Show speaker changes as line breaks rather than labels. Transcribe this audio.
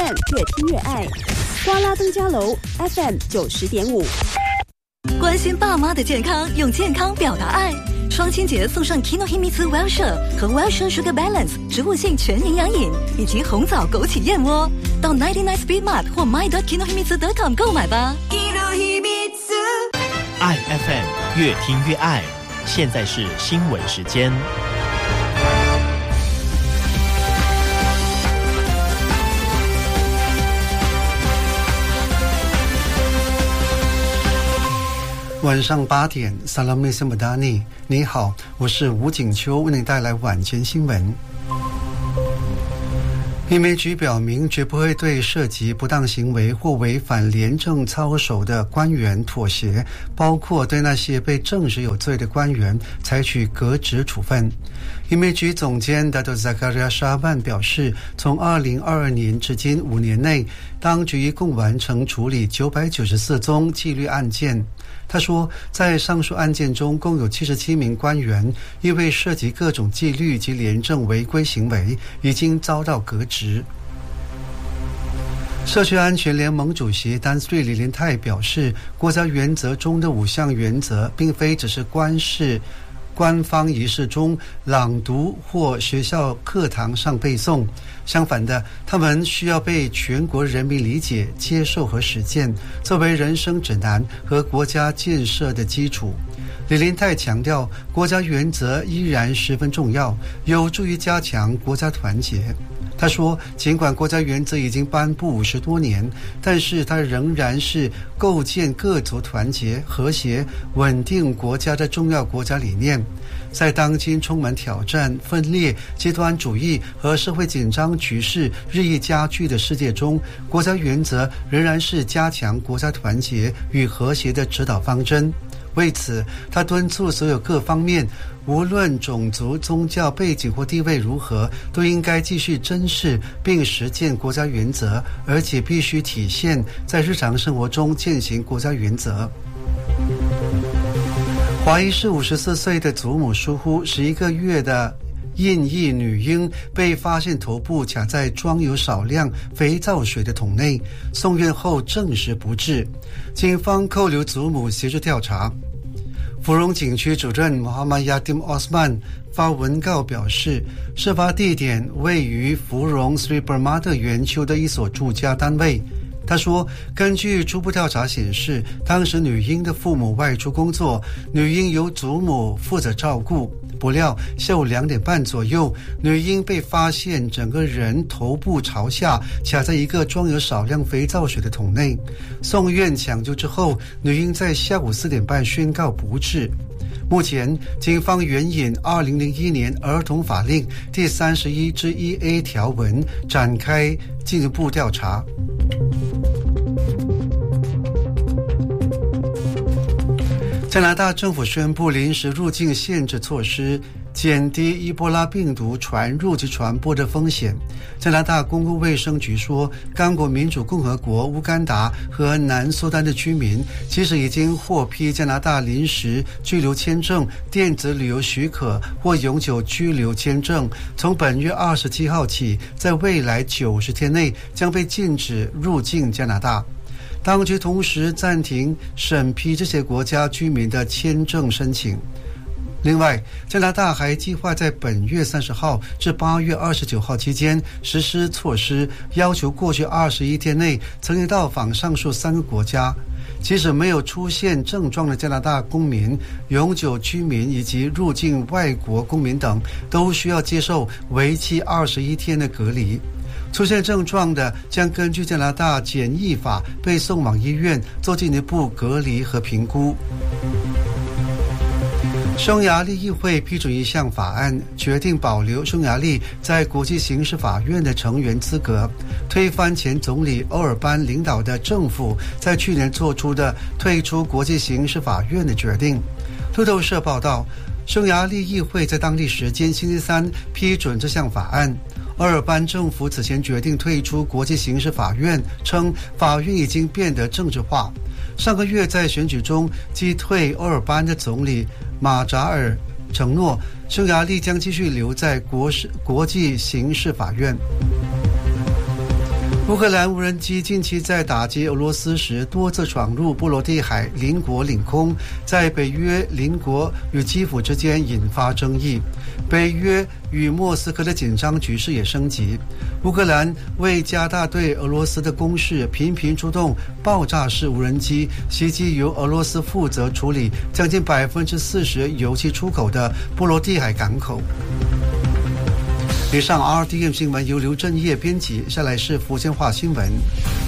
FM 越听越爱，瓜拉登嘉楼 FM 90.5。
关心爸妈的健康，用健康表达爱。双亲节送上 Kinohimitsu Wellshire 和 Wellshire Sugar Balance 植物性全营养饮，以及红枣枸杞燕窝。到99 Speed Mart 或 my.kinohimitsu.com 购买吧。
爱 FM 越听越爱。现在是新闻时间。
晚上8点，萨拉梅森布达尼，你好，我是吴景秋，为您带来晚间新闻。移民局表明，绝不会对涉及不当行为或违反廉政操守的官员妥协，包括对那些被证实有罪的官员采取革职处分。移民局总监达多扎卡利亚沙万表示，从2022年至今5年内，当局一共完成处理994宗纪律案件。他说，在上述案件中，共有77名官员因为涉及各种纪律及廉政违规行为，已经遭到革职。社区安全联盟主席丹斯瑞李连泰表示，国家原则中的5项原则，并非只是官方仪式中朗读或学校课堂上背诵，相反的，他们需要被全国人民理解、接受和实践，作为人生指南和国家建设的基础。李连泰强调，国家原则依然十分重要，有助于加强国家团结。他说，尽管国家原则已经颁布50多年，但是它仍然是构建各族团结、和谐、稳定国家的重要国家理念。在当今充满挑战、分裂、极端主义和社会紧张局势日益加剧的世界中，国家原则仍然是加强国家团结与和谐的指导方针。为此，他敦促所有各方面，无论种族、宗教背景或地位如何，都应该继续珍视并实践国家原则，而且必须体现在日常生活中践行国家原则。怀疑是54岁的祖母疏忽11个月的印裔女婴被发现头部卡在装有少量肥皂水的桶内，送院后证实不治。警方扣留祖母协助调查。芙蓉景区主任 Muhammad Yatim Osman 发文告表示，事发地点位于芙蓉 Sri Permata 园区的一所住家单位。他说，根据初步调查显示，当时女婴的父母外出工作，女婴由祖母负责照顾。不料下午2点半左右，女婴被发现整个人头部朝下，卡在一个装有少量肥皂水的桶内。送院抢救之后，女婴在下午4点半宣告不治。目前，警方援引2001年儿童法令第31(1)A 条文展开进一步调查。加拿大政府宣布临时入境限制措施，减低伊波拉病毒传入及传播的风险。加拿大公共卫生局说，刚果民主共和国、乌干达和南苏丹的居民，即使已经获批加拿大临时居留签证、电子旅游许可或永久居留签证，从本月27号起，在未来90天内将被禁止入境加拿大。当局同时暂停审批这些国家居民的签证申请。另外，加拿大还计划在本月30号至8月29号期间实施措施，要求过去21天内曾经到访上述3个国家，即使没有出现症状的加拿大公民、永久居民以及入境外国公民等，都需要接受为期21天的隔离。出现症状的将根据加拿大检疫法被送往医院做进一步隔离和评估。匈牙利议会批准一项法案，决定保留匈牙利在国际刑事法院的成员资格，推翻前总理欧尔班领导的政府在去年做出的退出国际刑事法院的决定。路透社报道，匈牙利议会在当地时间星期三批准这项法案。欧尔班政府此前决定退出国际刑事法院，称法院已经变得政治化。上个月在选举中击退欧尔班的总理马扎尔承诺，匈牙利将继续留在国际刑事法院。 乌克兰无人机近期在打击俄罗斯时多次闯入波罗的海邻国领空，在北约邻国与基辅之间引发争议。北约与莫斯科的紧张局势也升级。乌克兰为加大对俄罗斯的攻势，频频出动爆炸式无人机袭击由俄罗斯负责处理将近40%油气出口的波罗的海港口。以上 RTM 新闻由刘振业编辑，下来是福建话新闻。